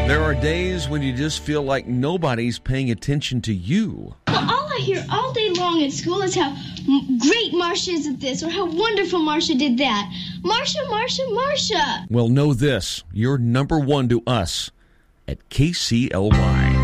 There are days when you just feel like nobody's paying attention to you. Well, all I hear all day long at school is how great Marcia is at this or how wonderful Marcia did that. Marcia, Marcia, Marcia. Well, know this. You're number one to us at KCLY.